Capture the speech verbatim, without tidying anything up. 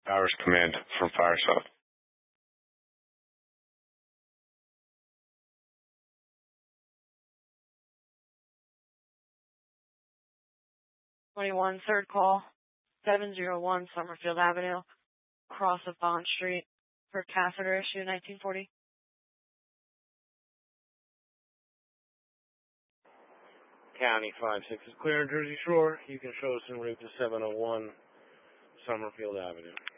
Bowers Command from Fire South. twenty-one, third call, seven oh one Summerfield Avenue, cross of Bond Street, for catheter issue nineteen forty. County five six is clear in Jersey Shore. You can show us en route to seven oh one Summerfield Avenue.